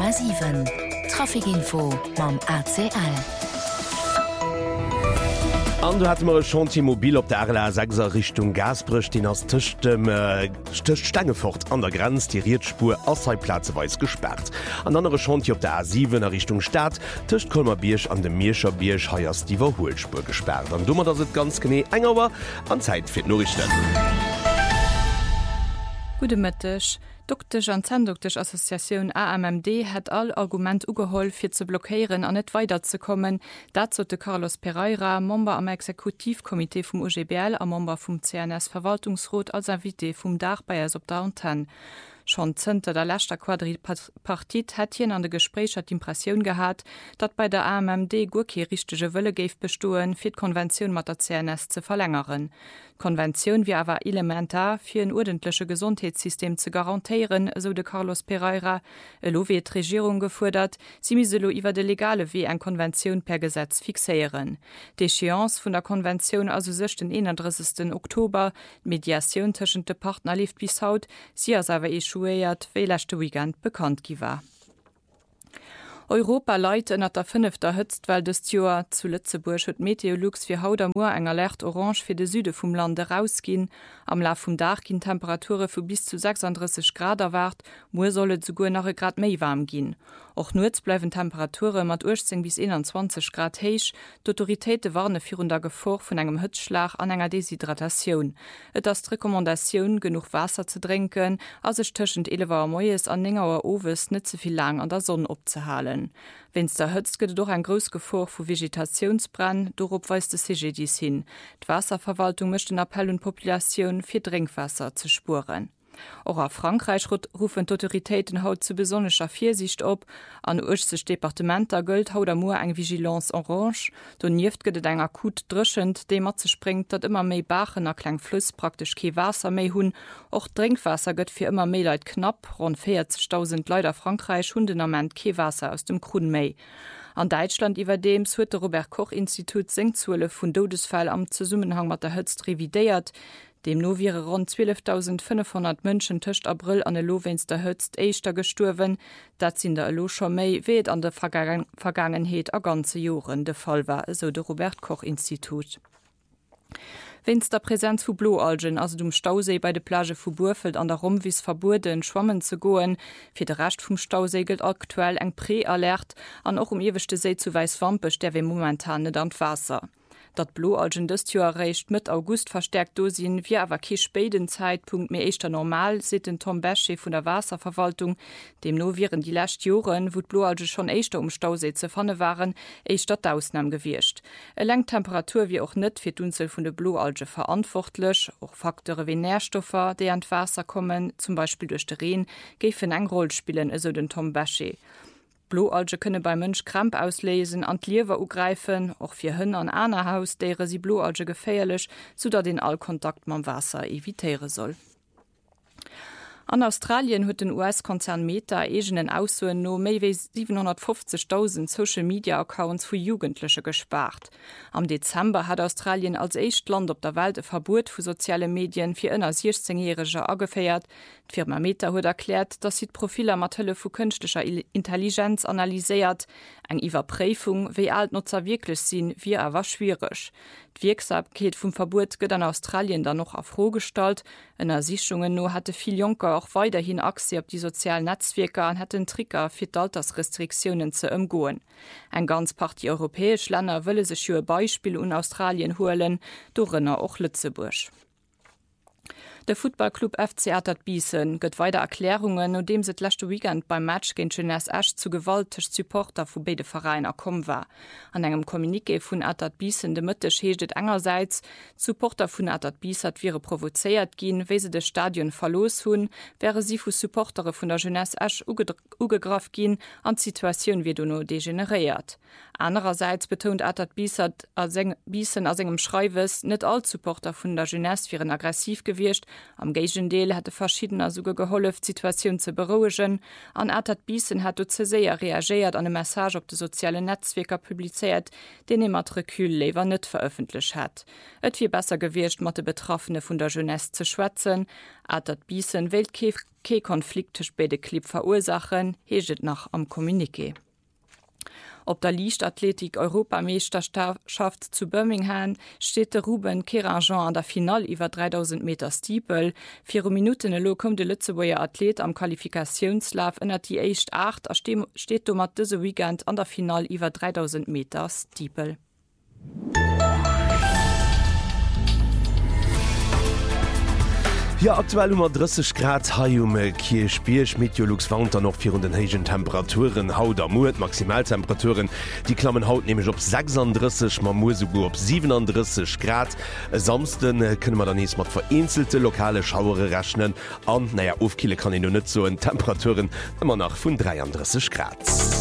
1,7 Trafikinfo mam ACL. An du hat mar schon Mobil op der RLA 6er Richtung Gasbrüch den ass Tischcht Stangefort an der Grenz die Rietspur Ausseiplatzeweis gesperrt. An andere Chanti op der A7er Richtung Stadt Tischcht Kolmerbiersch an dem Mierscher Biersch heiers die Überholspur gesperrt. An dummer dat ganz gené engerwer an Zeit fir Norrichten. Gute Mittag. Doktisch an Zendoktisch Assoziation AMMD hat all Argument ugeholl fir ze blockieren an net weiterzukommen. Dazu de Carlos Pereira, Member am Exekutivkomitee vom UGBL, am Member vom CNS Verwaltungsrat als Invité vom Dach bei op Downtown. Schon zünte der letzter Quadripartit hat hier an de Gespräch hat Impression gehabt, dat bei der AMMD gurki richtige Wille geif bestohlen fir Konvention mat der CNS zu verlängeren. Konvention wie aber elementar für ein ordentliche Gesundheitssystem zu garantieren, so de Carlos Pereira, lo wie Regierung gefordert, sie miselo iwwer de legale wie ein Konvention per Gesetz fixieren. Die Échéance von der Konvention also sich den 31. Oktober, Mediation zwischen de Partner lief bis haut, sie as aber echuiert, letzte Weekend bekannt war. Europa leiten at der 5. Hëtztwel des Joer zu Lützeburg huet Meteorlux fir Haut am Moor eng Alert orange fir de Süde vum Lande rausgin. Am La vum Dach ginn Temperature vu bis zu 36 Grad erwart, Moor sollet zugur nach e Grad méi warm ginn. Och nuets bleiwen Temperature mat 18 bis 21 Grad héich, d'Autoritéite warne virrunder Gefor vun engem Hëtzschlag an enger Deshydratationun. Et ass d'Rekommandatioun genug Wasser ze trinken, as sech tëschent 11 Moies an engerer Owes net zuvi lang an der Sonne opzehalen. Wenns der Hëtz gët doch ein gros Gefor vu Vegetationsbrand, dorop weist de CGDs hin. D'Wasserverwaltung mischt den Appell und Populationun fir Trinkwasser zu spuren. Auch a Frankreich rufen d'Autoritéiten haut zu besonnecher Viersicht op, an 80 Departementer gëlt haut am Moor eng Vigilance orange, do nieft gët eng akut drschend, de mat ze springt, dat immer méi Bachen a kleng Fluss praktisch ke Wasser méi hunn, och Trinkwasser gëtt fir immer méi Leiit knapp, rund 40.000 Leute a Frankreich hun den Amment Kewasser aus dem Grun méi. An Deutschland iwwerdems huet der Robert Koch Institut Senkzuele vun Todesfall am Zusammenhang mat der Hëtzt revidéiert. Dem no wäre rund 12.500 Mënschen töcht April an e Lowens der Hëtzt eichter gesturwen, dat sinn der Locher méi weet an der Vergangenheet a ganze Joren de Fall war, so de Robert Koch Institut. Wenns der Präsenz vu Bloalgen also dem Stausee bei de Plage vu Burfeld an der Rumwies verbuden schwammen zu goen, fir de Recht vum Stausee gilt aktuell eng Prealert an och iwwechte See zu Weißwampech, der we momentan net an Wasser. Dat Bloalgen des Jahr erreicht mit August verstärkt dosinn wie awer ke speden Zeitpunkt mé eichter normal, se den Tom Besche vun der Wasserverwaltung, dem no viren die lächt Joren, wo d Bloalge schon eichter Stausee ze fanne waren, eich dat Ausnahme gewircht. E leng Temperatur wie auch net fir d'Unzel vun de Bloalge verantwortlech, och Faktore wie Nährstoffer, die an Wasser kommen, zum Beispiel durch de Reen, géiffen eng Roll spielen, eso den Tom Besche. Bloalge könne bei Mënsch Kramp auslesen, an d'Liewer ugreifen, och fir Hënn an aner Haus, dere sie Bloalge geféierlech, so dat den Allkontakt mam Wasser evitere soll. An Australien huet den US-Konzern Meta egenen Aussuen no méi wie 750.000 Social-Media-Accounts vu Jugendliche gespart. Am Dezember hat Australien als echt Land op der Welt e Verbot vu soziale Medien fir ënner 16-Jährige ageféiert. D'Firma Meta huet erklärt, dat sie d'Profiler mat Hëlle vu künstlicher Intelligenz analyséiert. Eng Iwerpräfung, wéi alt Nutzer wirklich sinn, wie awer schwierigg. D'Wirksamkeet vum Verbot gëtt an Australien dann noch afrogestalt. Ënner Sichungen no hatte viel Junker auch weiterhin Aktie op die sozialen Netzwerke an hätten Tricker fir d'Altersrestriktionen ze ëmgoen. Eng ganz paar die europäesch Länder wëlle sech jo e Beispiel un Australien hoelen, do ënner och Lützeburg. Der Footballclub FC Atterbiessen gëtt weiter Erklärungen, no dem se letzte Weekend beim Match gegen Jeunesse Asch zu gewaltig Supporter vu beide Vereine kom war. An engem Kommuniqué vun Atterbiessen de Mëttech heeschtet engerseits, Supporter vun Atterbiessen hat wiere provozeiert gin, we se de Stadion verlos hunn, wäre sie vu Supportere vun der Jeunesse Asch ugegraf gin, an Situationun wie du no degeneriert. Andererseits betont Atterbiessen as engem Schreiwes net all Supporter vun der Jeunesse viren aggressiv gewircht, Am Gegendeel hatte verschiedener suge geholft, Situation zu beruhigen. An Atad Biesen hat zu sehr reagiert an eine Message auf die sozialen Netzwerke publiziert, den im Matrikül lever nicht veröffentlicht hat. Et wie besser gewirrscht, mit den Betroffenen von der Jeunesse zu schwätzen. Atad Biesen will kein Konflikt zwischen beiden Clip verursachen, heget nach am Kommuniqué. Op der Leichtathletik-Europameisterschaft zu Birmingham steht der Ruben Keranjean an der Final über 3000 Meter Steeple. 4 Minuten lo kommt der Lützeburger Athlet am Qualifikationslauf in die echt 8 steht mat diese Weekend an der Final über 3000 Meter Steeple. Ja, aktuell 30 Grad Haiume Kirchbiersch Meteorlux Wander noch 4 den hegen Temperaturen haut am Mut Maximaltemperaturen die klammen haut nämlich op 36 ma Musugu op 37 Grad samsten können wir dann nicht mal vereinzelte lokale Schauere rechnen an naja Aufkille kann ich nur nicht so in Temperaturen immer nach von 33 Grad.